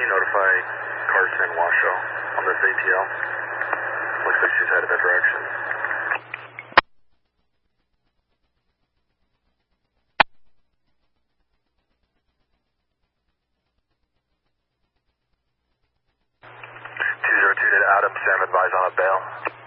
you notify car 10 Washoe on this ATL? Looks like she's headed that direction. Adam, Sam advise on a bail.